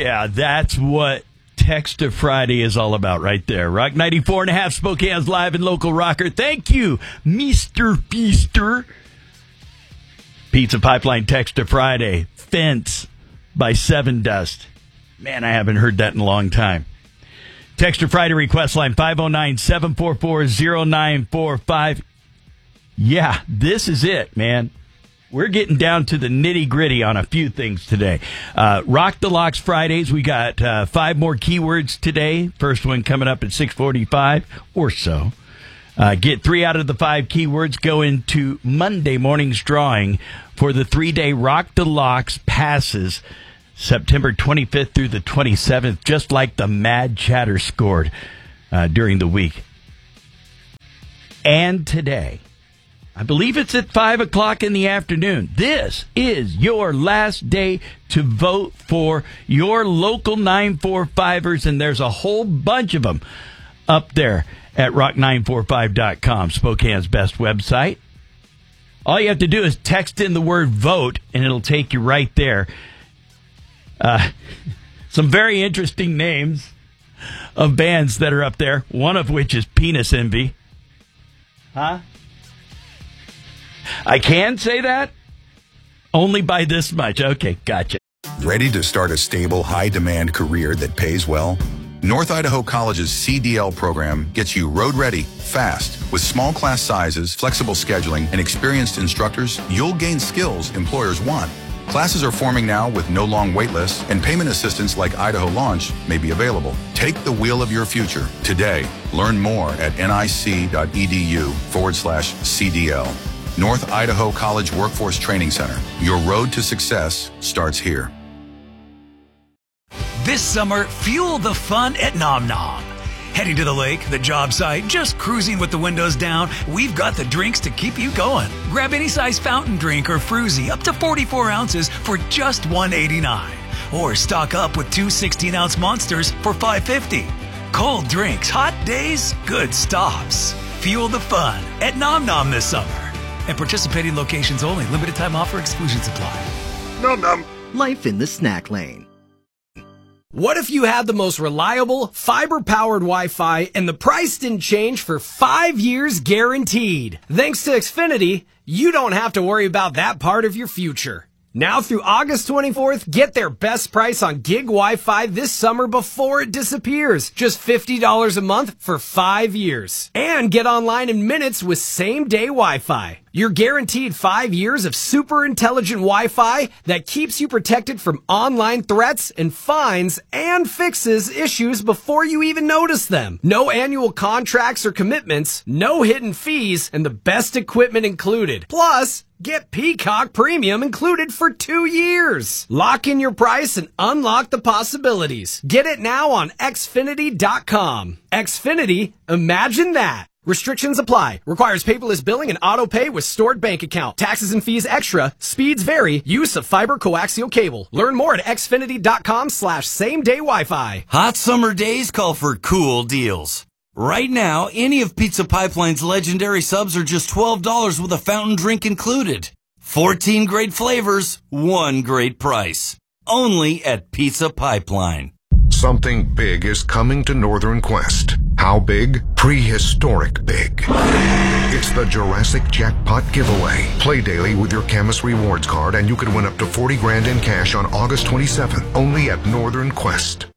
yeah, that's what Text to Friday is all about right there. Rock 94.5, Spokane's live and local rocker. Thank you, Mr. Feaster. Pizza Pipeline Text to Friday. Fence by Seven Dust. Man, I haven't heard that in a long time. Text to Friday request line 509-744-0945. Yeah, this is it, man. We're getting down to the nitty-gritty on a few things today. Rock the Locks Fridays. We got 5 more keywords today. First one coming up at 6:45 or so. Get 3 out of the 5 keywords. Go into Monday morning's drawing for the 3-day Rock the Locks passes, September 25th through the 27th, just like the Mad Chatter scored during the week. And today, I believe it's at 5 o'clock in the afternoon. This is your last day to vote for your local 945ers, and there's a whole bunch of them up there at rock945.com, Spokane's best website. All you have to do is text in the word vote, and it'll take you right there. Some very interesting names of bands that are up there, one of which is Penis Envy. Huh? I can say that? Only by this much. Okay, gotcha. Ready to start a stable, high-demand career that pays well? North Idaho College's CDL program gets you road-ready, fast. With small class sizes, flexible scheduling, and experienced instructors, you'll gain skills employers want. Classes are forming now with no long wait lists, and payment assistance like Idaho Launch may be available. Take the wheel of your future today. Learn more at nic.edu/CDL. North Idaho College Workforce Training Center. Your road to success starts here. This summer, fuel the fun at Nom Nom. Heading to the lake, the job site, just cruising with the windows down, we've got the drinks to keep you going. Grab any size fountain drink or fruzy up to 44 ounces for just $1.89. Or stock up with 2 16-ounce monsters for $5.50. Cold drinks, hot days, good stops. Fuel the fun at Nom Nom this summer. And participating locations only. Limited time offer. Exclusions apply. Nom Nom. Life in the snack lane. What if you had the most reliable, fiber-powered Wi-Fi and the price didn't change for 5 years guaranteed? Thanks to Xfinity, you don't have to worry about that part of your future. Now through August 24th, get their best price on gig Wi-Fi this summer before it disappears. Just $50 a month for 5 years. And get online in minutes with same-day Wi-Fi. You're guaranteed 5 years of super intelligent Wi-Fi that keeps you protected from online threats and fines and fixes issues before you even notice them. No annual contracts or commitments, no hidden fees, and the best equipment included. Plus, get Peacock Premium included for 2 years. Lock in your price and unlock the possibilities. Get it now on Xfinity.com. Xfinity, imagine that. Restrictions apply. Requires paperless billing and auto pay with stored bank account. Taxes and fees extra. Speeds vary. Use of fiber coaxial cable. Learn more at xfinity.com/same-day Wi-Fi. Hot summer days call for cool deals. Right now, any of Pizza Pipeline's legendary subs are just $12 with a fountain drink included. 14 great flavors, 1 great price. Only at Pizza Pipeline. Something big is coming to Northern Quest. How big? Prehistoric big. It's the Jurassic Jackpot Giveaway. Play daily with your Camus Rewards card and you could win up to $40,000 in cash on August 27th, only at Northern Quest.